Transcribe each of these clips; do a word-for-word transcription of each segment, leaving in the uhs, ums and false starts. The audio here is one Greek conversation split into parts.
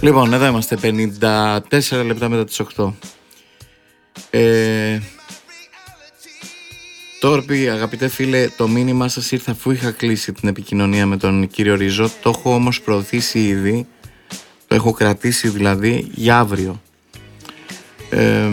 Λοιπόν, εδώ είμαστε, πενήντα τέσσερα λεπτά μετά τις οκτώ. Ε, Τόρπι, αγαπητέ φίλε, το μήνυμά σας ήρθε αφού είχα κλείσει την επικοινωνία με τον κύριο Ρίζο. Το έχω όμως προωθήσει ήδη, το έχω κρατήσει δηλαδή για αύριο. Ε,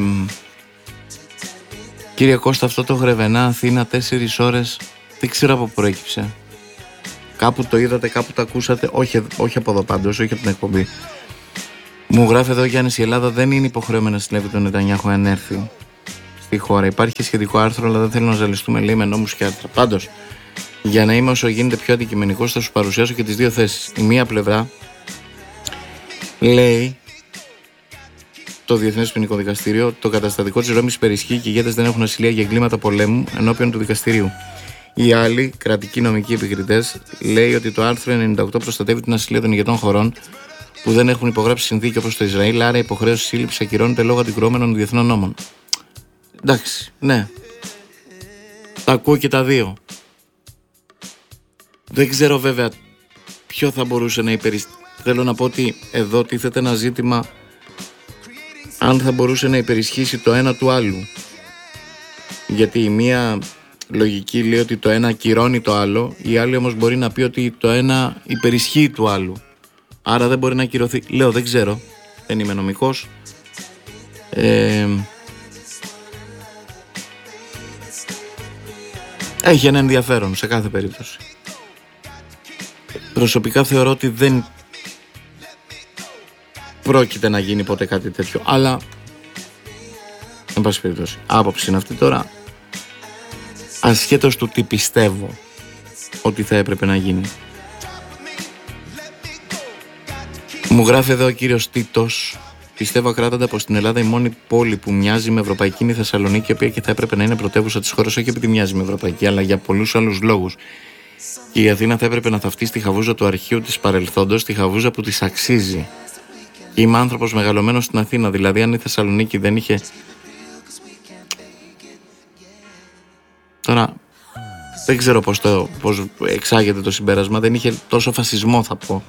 κύριε Κώστα, αυτό το Γρεβενά Αθήνα τέσσερις ώρες δεν ξέρω από πού προέκυψε. Κάπου το είδατε, κάπου το ακούσατε, όχι, όχι από εδώ πάντως, όχι από την εκπομπή. Μου γράφει εδώ ο Γιάννης, η Ελλάδα δεν είναι υποχρεωμένη να συλλεύει τον Νετανιάχου αν έρθει στη χώρα. Υπάρχει σχετικό άρθρο, αλλά δεν θέλω να ζαλιστούμε, λέει, με νόμους και άρθρα. Πάντως, για να είμαι όσο γίνεται πιο αντικειμενικός, θα σου παρουσιάσω και τις δύο θέσεις. Η μία πλευρά λέει το Διεθνές Ποινικό Δικαστήριο, το καταστατικό της Ρώμης περισχύει και οι ηγέτες δεν έχουν ασυλία για εγκλήματα πολέμου ενώπιον του δικαστηρίου. Οι άλλοι, κρατικοί νομικοί επικριτές, λέει ότι το άρθρο ενενήντα οκτώ προστατεύει την ασυλία των ηγετών χωρών που δεν έχουν υπογράψει συνθήκη όπως το Ισραήλ, άρα η υποχρέωση σύλληψης ακυρώνεται λόγω αντικρουόμενων διεθνών νόμων. Εντάξει, ναι. Τα ακούω και τα δύο. Δεν ξέρω βέβαια ποιο θα μπορούσε να υπερισχύσει. Θέλω να πω ότι εδώ τίθεται ένα ζήτημα αν θα μπορούσε να υπερισχύσει το ένα του άλλου. Γιατί η μία λογική λέει ότι το ένα ακυρώνει το άλλο, η άλλη όμως μπορεί να πει ότι το ένα υπερισχύει του άλλου. Άρα δεν μπορεί να ακυρωθεί. Λέω, δεν ξέρω. Δεν είμαι νομικός. Ε, έχει ένα ενδιαφέρον σε κάθε περίπτωση. Προσωπικά θεωρώ ότι δεν πρόκειται να γίνει ποτέ κάτι τέτοιο. Αλλά, εν πάση περιπτώσει, άποψη είναι αυτή τώρα. Ασχέτως του τι πιστεύω ότι θα έπρεπε να γίνει. Μου γράφει εδώ ο κύριος Τίτος. Πιστεύω ακράδαντα πως στην Ελλάδα η μόνη πόλη που μοιάζει με ευρωπαϊκή είναι η Θεσσαλονίκη, η οποία και θα έπρεπε να είναι πρωτεύουσα της χώρας, όχι επειδή μοιάζει με ευρωπαϊκή, αλλά για πολλούς άλλους λόγους. Και η Αθήνα θα έπρεπε να θαυτεί στη χαβούζα του αρχείου της παρελθόντος, τη χαβούζα που της αξίζει. Και είμαι άνθρωπος μεγαλωμένος στην Αθήνα, δηλαδή αν η Θεσσαλονίκη δεν είχε. Τώρα, δεν ξέρω πώς, το, πώς εξάγεται το συμπέρασμα, δεν είχε τόσο φασισμό θα πω.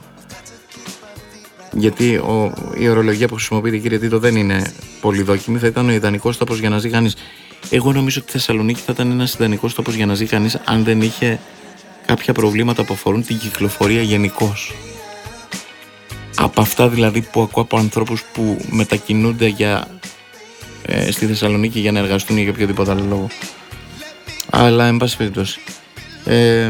Γιατί ο, η ορολογία που χρησιμοποιείται, κύριε Τίτο, δεν είναι πολυδόκιμη, θα ήταν ο ιδανικός τόπος για να ζει κανείς. Εγώ νομίζω ότι η Θεσσαλονίκη θα ήταν ένας ιδανικός τόπος για να ζει κανείς αν δεν είχε κάποια προβλήματα που αφορούν την κυκλοφορία γενικώς. Από αυτά δηλαδή που ακούω από ανθρώπους που μετακινούνται για, ε, στη Θεσσαλονίκη για να εργαστούν ή για οποιοδήποτε άλλο λόγο. Αλλά εν πάση περιπτώσει. Ε,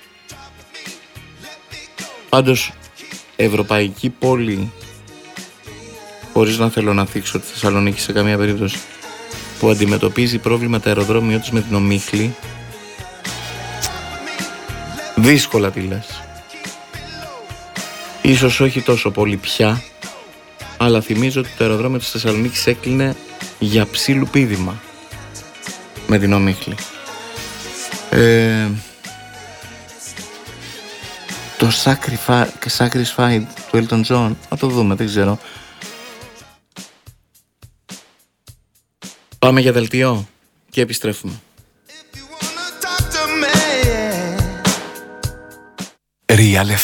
πάντως, ευρωπαϊκή πόλη, χωρίς να θέλω να θίξω τη Θεσσαλονίκη σε καμία περίπτωση, που αντιμετωπίζει πρόβλημα αεροδρόμιο της με την ομίχλη, δύσκολα τη λες. Ίσως όχι τόσο πολύ πια, αλλά θυμίζω ότι το αεροδρόμιο της Θεσσαλονίκης έκλεινε για ψήλου πήδημα με την ομίχλη. Ε, το Sacrified του Elton John, να το δούμε, δεν ξέρω. Πάμε για δελτίο και επιστρέφουμε. Real εφ